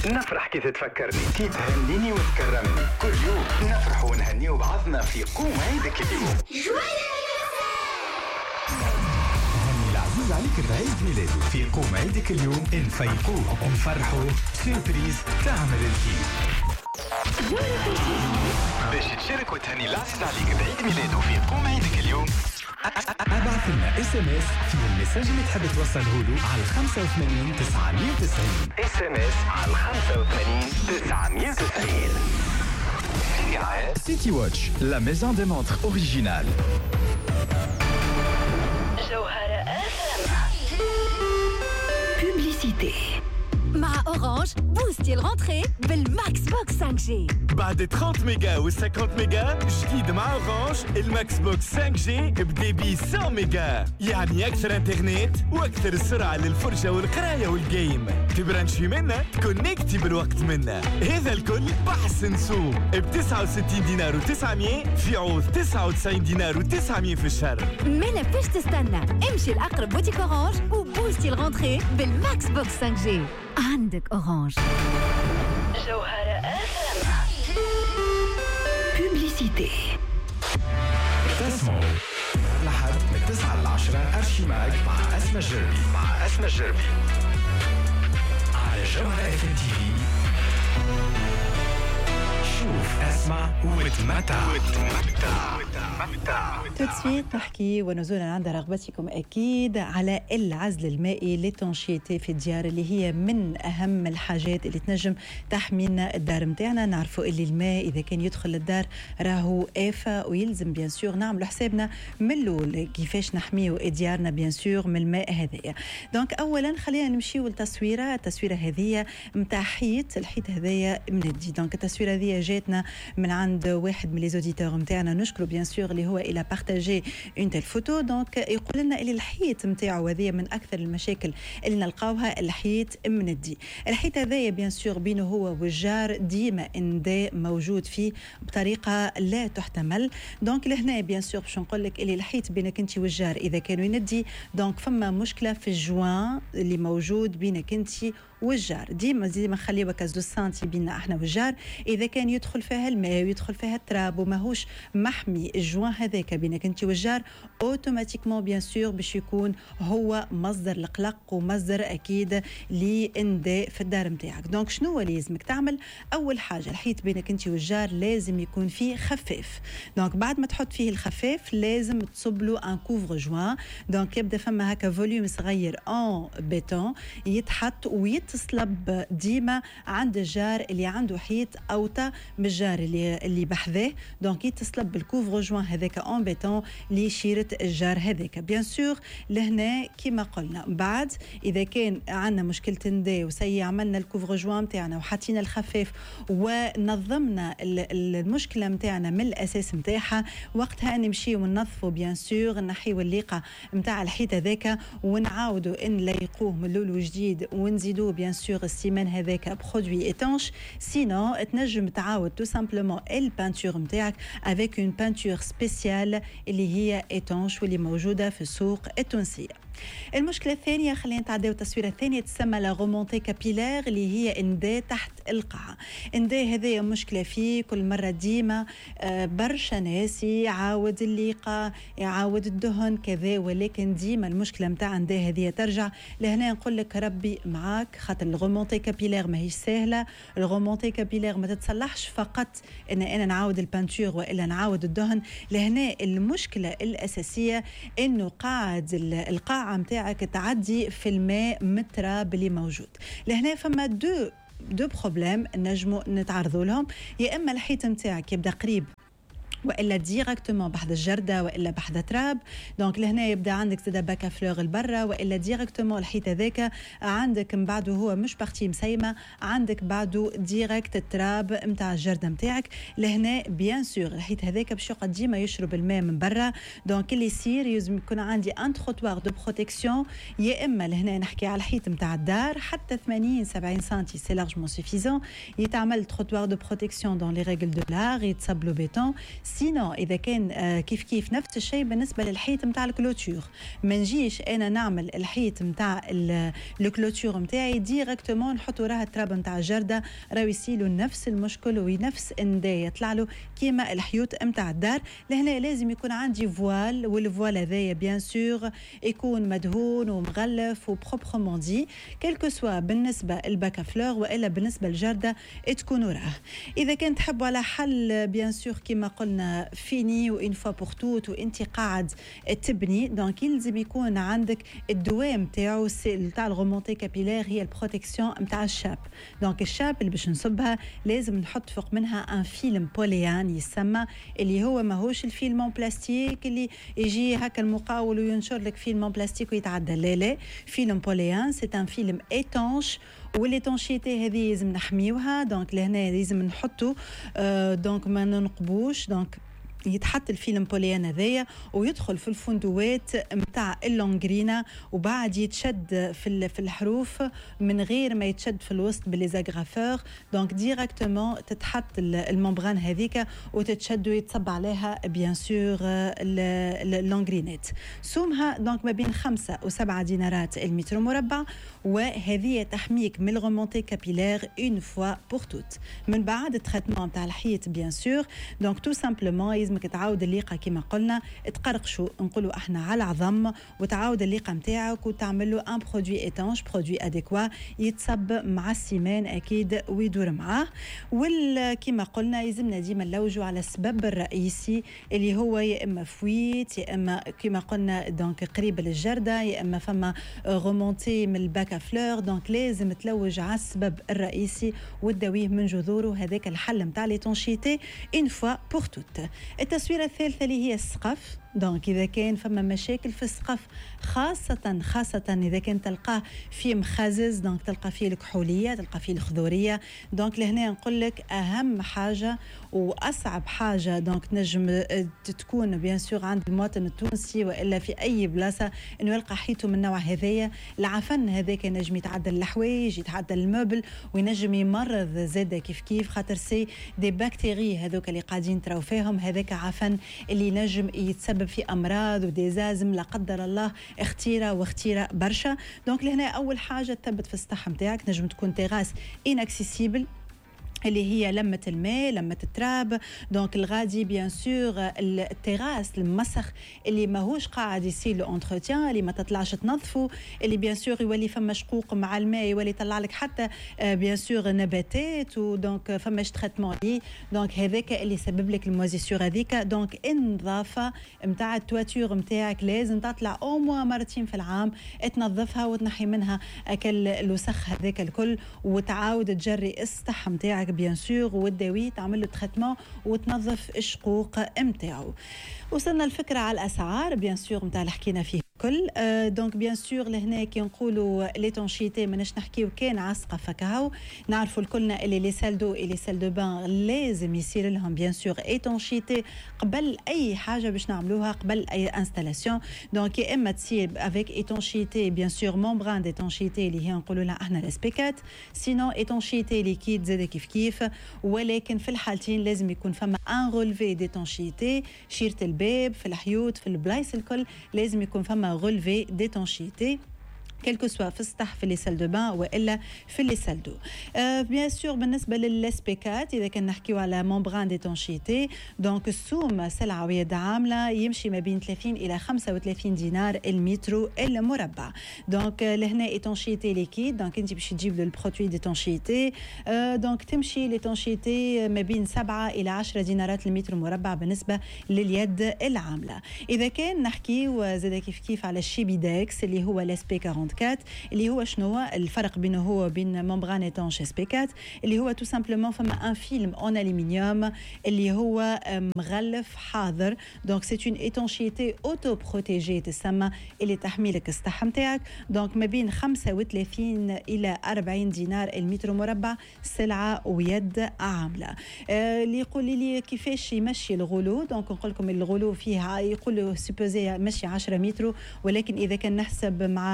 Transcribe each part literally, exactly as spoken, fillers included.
نفرح كي تتفكرني، كي تهنيني وتكرمني. كل يوم نفرح ونهني وبعضنا في قوم عيدك اليوم. هني العزيز عليك بعيد ميلادي في قوم عيدك اليوم. نفيقوه ونفرحوه، سيربريز تعمل الكيف. باش تشارك وتهني العزيز عليك بعيد ميلاده في قوم عيدك اليوم، ابعث لنا اس ام اس في المساج اللي تحب توصله له على خمسة وثمانين تسعمية وتسعين. اس ام اس على خمسة وثمانين تسعمية وتسعين. City Watch, la maison des montres originale. جوهرة اف ام. Publicité. مع أورانج بوستي الغونتري بالماكس بوكس خمسة جي. بعد ثلاثين ميجا و خمسين ميجا جديد مع أورانج الماكس بوكس خمسة جي بديبي مية ميجا، يعني أكثر انترنت وأكثر سرعة للفرجة والقراية والجيم. تبرانشي منا كونكتي بالوقت منا. هذا الكل بحسن سوق ب تسعة وستين دينار وتسعمية في عوض تسعة وتسعين دينار وتسعمية في الشهر. مالا فاش تستنى، امشي لأقرب بوتيك أورانج وبوستي الغونتري بالماكس بوكس خمسة جي. عندك أورانج. جوهرة اف ام. بوبليسيتي. تسمعوا لحد من تسعة لعشرة أرشيماج مع أسمى الجربي مع أسمى الجربي على جوهرة اف ام تي في. شوف اسمع وتمتع وتمتع وتمتع. تسويت نحكي ونزولا عند رغبتكم أكيد على العزل المائي للتنشيط في الديار، اللي هي من أهم الحاجات اللي تنجم تحمينا الدار متاعنا. نعرفوا اللي الماء إذا كان يدخل للدار راهو آفة، ويلزم بيان سور نعملوا حسابنا من الأول كيفاش نحميو ديارنا بيان سور من الماء هذايا. دونك أولا خلينا نمشيو للتصويرة. التصويرة هذه متاع حيط، الحيط هذايا مندي. دونك التصويرة هذه جاتنا من عند واحد من لي زوديتور متاعنا، نشكره بيان سور اللي هو إلى بارتاجي اون تيل فوتو. دونك يقول لنا اللي الحيط نتاعو هذه من اكثر المشاكل اللي نلقاوها، الحيط مندي. الحيط هذايا بيان سور بينه هو والجار ديما انداء موجود فيه بطريقه لا تحتمل. دونك لهنا بيان سور باش نقول لك اللي الحيط بينك انت والجار اذا كانوا يندي، دونك فما مشكله في الجوان اللي موجود بينك انت والجار. ديما ديما خليوا هكا زوج سنتي بيننا احنا والجار. اذا كان يدخل فيها الماء ويدخل فيها التراب وماهوش محمي الجوان هذاك بينك انت والجار، اوتوماتيكمون بيان سور باش يكون هو مصدر القلق ومصدر اكيد لانداء في الدار نتاعك. دونك شنو اللي لازمك تعمل؟ اول حاجه الحيط بينك انت والجار لازم يكون فيه خفاف. دونك بعد ما تحط فيه الخفاف لازم تصب له ان كوفر جوان. دونك يبدا فما هكا فوليوم صغير ان بيتون يتحط ويتصلب ديما عند الجار اللي عنده حيط اوطى من الجار اللي اللي بحذاه. دونك يتصلب بالكوفر جوان هذاك ان بيتون لشيرة الجار هذاك. بيان سور لهنا كما قلنا بعد اذا كان عندنا مشكله نداء وسي عملنا الكوفر جوان نتاعنا وحطينا الخفاف ونظمنا المشكله نتاعنا من الاساس نتاعها، وقتها نمشيو وننظفوا بيان سور نحيو الليقه نتاع الحيط هذاك ونعاودوا ان نليقوه من الاول وجديد ونزيدوه بيان سور السيمان هذاك برودوي ايتانش. سينو تنجم تعاود تو سامبلومون البانتور نتاعك افيك اون بانتور سبيسيال اللي هي ايتانش واللي موجوده في السوق التونسيه. المشكله الثانيه خلينا نتعداو التصويره الثانيه تسمى لا رومونتي كابيلير، اللي هي انداء تحت القاع. انداء هذه مشكله فيه كل مره ديما برشا ناس يعاود الليقه يعاود الدهن كذا، ولكن ديما المشكله نتاع انداء هذه ترجع لهنا. نقول لك ربي معاك، خاطر الرومونتي كابيلير ماهيش سهله. الرومونتي كابيلير ما تتصلحش فقط ان انا نعاود البانتور والا نعاود الدهن. لهنا المشكله الاساسيه انه قاعد القاعه نتاعك تعدي في الماء متراب اللي موجود. لهنا فما دو دو بروبليم نجمو نتعرضوا لهم، يا اما الحيط نتاعك يبدا قريب والا ديريكتومون بحذا الجرده والا بحذا تراب. دونك لهنا يبدا عندك زاد باكا فلور البرة، والا ديريكتومون الحيط هذاك عندك من بعده هو مش بارتي مسيمه، عندك بعده ديريكت التراب نتاع الجرده نتاعك. لهنا بيان سور الحيط هذاك باش يقعد ديما يشرب الماء من برا. دونك اللي يصير لازم يكون عندي ان تروتوار دو بروتيكسيون، يا اما لهنا نحكي على الحيط نتاع الدار حتى ثمانين سبعين سنتي سي لارجمون سوفيزون، يتعمل تروتوار دو بروتيكسيون دون لي ريغل دو لار، يتصب له بيتون. سينو اذا كان آه كيف كيف نفس الشيء بالنسبه للحيط نتاع الكلوتور. ما نجيش انا نعمل الحيط نتاع الكلوتور نتاعي ديريكتومون نحطوا راه التراب نتاع الجرده راهو يصيروا نفس المشكل ونفس انداء يطلع له كيما الحيوط نتاع الدار. لهنا لازم يكون عندي فوال، والفوال هذايا بيان سور يكون مدهون ومغلف وبروبرمون دي كلكو سوا بالنسبه الباكا فلور والا بالنسبه للجرده تكون وراه. اذا كان تحبوا على حل بيان سور كما قلنا فيني وان فوا بور توت وانت قاعد تبني، دونك يلزم يكون عندك الدواء نتاعو تاع الغومونتي كابيلير هي البروتيكسيون نتاع الشاب. دونك الشاب اللي باش نصبها لازم نحط فوق منها ان فيلم بوليان يسمى، اللي هو ماهوش الفيلم بلاستيك اللي يجي هكا المقاول وينشر لك فيلم بلاستيك ويتعدى. لا لا، فيلم بوليان سي ان فيلم ايتانش، والليتونشيتي هذه لازم نحميوها. دونك لهنا لازم نحطوا آه دونك ما ننقبوش. دونك يتحط الفيلم بوليان هذايا ويدخل في الفندوات نتاع اللونغرينا وبعد يتشد في في الحروف من غير ما يتشد في الوسط بالليزاغرافور. دونك ديريكتومون تتحط الممبران هذيك وتتشد ويتصب عليها بيان سور اللونغرينات. سومها دونك ما بين خمسة وسبعة دينارات المتر مربع، وهذه تحميك من الغومونتي كابيلير اون فوا بور توت. من بعد التريتمون نتاع الحيط بيان سور دونك تو سامبلومون لازمك تعاود الليقه كما قلنا تقرقشوا نقولوا احنا على العظم، وتعاود الليقه نتاعك وتعمل له ان برودوي ايتانش برودوي اديكوا يتصب مع السيمان اكيد ويدور معاه. وكما قلنا يلزمنا ديما نلوجوا على السبب الرئيسي اللي هو يا اما فويت يا اما كما قلنا دونك قريب للجرده يا اما فما غومونتي من الباكا فلور. دونك لازم تلوج على السبب الرئيسي وتداويه من جذوره. هذاك الحل نتاع ليتونشيتي اون فوا بور توت. التصويره الثالثه اللي هي السقف. دونك إذا كان فما مشاكل في السقف خاصة خاصة إذا كان تلقاه فيه مخزز، دونك تلقى فيه الكحولية تلقى فيه الخضورية. دونك لهنا نقول لك أهم حاجة وأصعب حاجة دونك نجم تكون بيان سور عند المواطن التونسي وإلا في أي بلاصة إنه يلقى حيطه من نوع هذايا. العفن هذاك نجم يتعدل الحوايج يتعدل الموبل وينجم يمرض زادة كيف كيف خاطر سي دي بكتيري هذوك اللي قاعدين تراو فيهم. هذاك عفن اللي نجم يتسبب في امراض وديزازم لا قدر الله اختيره واختيره برشا. دونك لهنا اول حاجه تثبت في السطح نتاعك نجم تكون تيغاس اناكسيسيبل اللي هي لمة الماء لمة التراب. دونك الغادي بيان سور التراس المسخ اللي ماهوش قاعد يصير له انتروتيان اللي ما تطلعش تنظفه اللي بيان سور يولي فما شقوق مع الماء يولي يطلع لك حتى بيان سور نباتات ودونك فماش تريتمون لي. دونك هذاك اللي سبب لك الموزيسيور هذيك. دونك النظافه نتاع التواتور نتاعك لازم تطلع او موا مرتين في العام تنظفها وتنحي منها اكل الوسخ هذاك الكل وتعاود تجري السطح نتاعك بيان سور وتداويه تعمل له تريتمون وتنظف الشقوق نتاعو. وصلنا الفكره على الاسعار بيان سور نتاع اللي حكينا فيه كل. آه دونك بيان سور لهنا كي نقولوا ليتونشيتي ماناش نحكيو كان على السقف هكاو نعرفوا الكلنا اللي لي سال دو لي سال دو بان لازم يصير لهم بيان سور ايتونشيتي قبل اي حاجه باش نعملوها قبل اي انستالاسيون. دونك يا اما تصير افيك ايتونشيتي بيان سور ممبران ديتونشيتي اللي هي نقولوا لها احنا الاسبيكات، سينو ايتونشيتي ليكيد زاد كيف كيف. ولكن في الحالتين لازم يكون فما ان رولفي ديتونشيتي شيره الباب في الحيوط في البلايص الكل لازم يكون فما relevé d'étanchéité كلكو سوا في السطح في لي سال دو بان والا في لي سال دو. آه بيان سور بالنسبه للاسبيكات اذا كان نحكيو على ممبران ديتونشيتي دونك السوم سلعه ويد عامله يمشي ما بين ثلاثين الى خمسة وثلاثين دينار المتر المربع. دونك لهنا ايتونشيتي ليكيد دونك انت باش تجيب له البرودوي ديتونشيتي آه دونك تمشي ليتونشيتي ما بين سبعة الى عشرة دينارات المتر مربع بالنسبه لليد العامله. اذا كان نحكيو زاد كيف كيف على الشيبيدكس اللي هو لاسبي أربعة اللي هو شنو الفرق بينه هو وبين ممبران ايتانش اس بي أربعة اللي هو تو سامبلومون فما ان فيلم اون الومنيوم اللي هو مغلف حاضر. دونك سي اون ايتانشيتي اوتو بروتيجي تسمى اللي تحمي لك السطح نتاعك. دونك ما بين خمسة وثلاثين الى أربعين دينار المتر مربع سلعه ويد عامله. آه اللي يقول لي كيفاش يمشي الغلو دونك نقول لكم الغلو فيها يقولوا سوبوزي مشي عشرة متر ولكن اذا كان نحسب مع بيان سور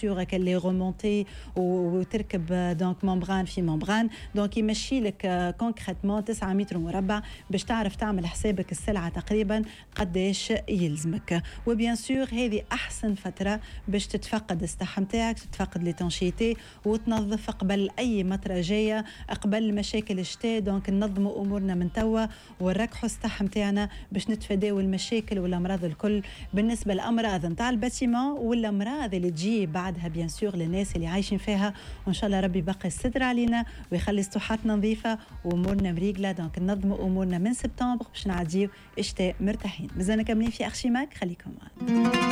سور كاللي رومونتي وتركب دونك ممبران في ممبران، دونك يمشي لك كونكريتمون تسعة متر مربع باش تعرف تعمل حسابك السلعه تقريبا قداش يلزمك. وبيان سور هذه احسن فتره باش تتفقد الصحه نتاعك، تتفقد ليتونشيتي وتنظف قبل اي مطره جايه، قبل مشاكل الشتاء. دونك ننظموا امورنا من توا ونركحوا الصحه نتاعنا باش نتفاداو المشاكل والامراض الكل بالنسبه للامراض نتاع الباتيمون والامراض اللي تجي بعدها بيان سور للناس اللي عايشين فيها. وان شاء الله ربي يبقي الستر علينا ويخلي سطوحاتنا نظيفه وامورنا مريقله. دونك ننظموا امورنا من سبتمبر باش نعديو الشتاء مرتاحين. مازال كاملين في ارشيماك، خليكم معنا.